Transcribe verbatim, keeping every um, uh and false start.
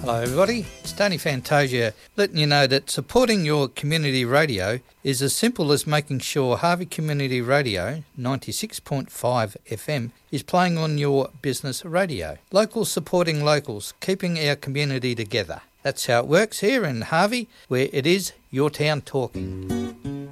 Hello everybody, it's Tony Fantasia letting you know that supporting your community radio is as simple as making sure Harvey Community Radio ninety-six point five F M is playing on your business radio. Locals supporting locals, keeping our community together. That's how it works here in Harvey, where it is your town talking.